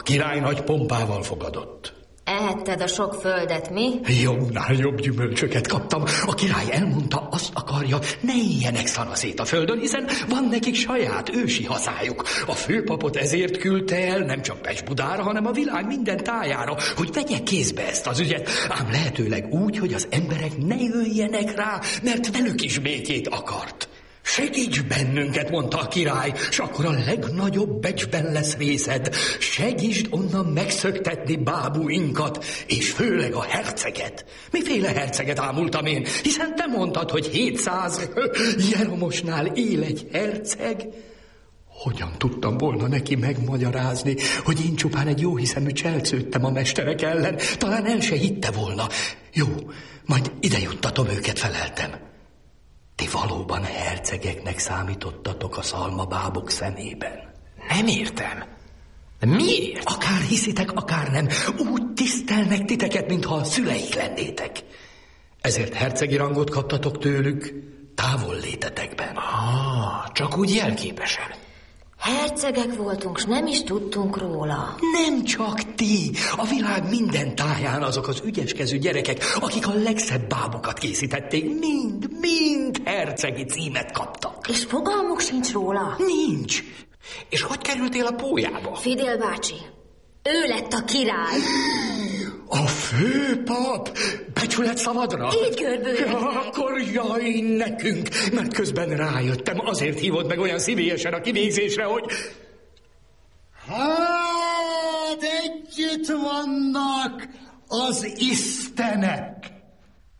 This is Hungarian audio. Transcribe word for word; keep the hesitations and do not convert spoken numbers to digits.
király nagy pompával fogadott. Ehetted a sok földet, mi? Jobbnál jobb gyümölcsöket kaptam. A király elmondta, azt akarja, ne éljenek szanaszét a földön, hiszen van nekik saját ősi hazájuk. A főpapot ezért küldte el, nem csak Pest-Budára, hanem a világ minden tájára, hogy vegye kézbe ezt az ügyet, ám lehetőleg úgy, hogy az emberek ne jöjjenek rá, mert velük is békét akart. Segíts bennünket, mondta a király, s akkor a legnagyobb becsben lesz részed. Segítsd onnan megszöktetni bábuinkat, és főleg a herceget. Miféle herceget ámultam én? Hiszen te mondtad, hogy hétszáz jeromosnál él egy herceg. Hogyan tudtam volna neki megmagyarázni, hogy én csupán egy jóhiszemű cselcődtem a mesterek ellen? Talán el se hitte volna. Jó, majd ide juttatom őket, feleltem. Ti valóban hercegeknek számítottatok a szalmabábok szemében? Nem értem. De miért? Akár hiszitek, akár nem. Úgy tisztelnek titeket, mintha a szüleik lennétek. Ezért hercegi rangot kaptatok tőlük távol létetekben. Ah, csak úgy jelképesen. Hercegek voltunk, s nem is tudtunk róla. Nem csak ti, a világ minden táján azok az ügyeskező gyerekek, akik a legszebb bábokat készítették, mind, mind hercegi címet kaptak. És fogalmuk sincs róla? Nincs. És hogy kerültél a pólyába? Fidél bácsi, ő lett a király. A főpap? Becsület szavadra? Így görbülnek. Ja, akkor jaj nekünk, mert közben rájöttem, azért hívott meg olyan szívélyesen a kivégzésre, hogy... Hát együtt vannak az istenek.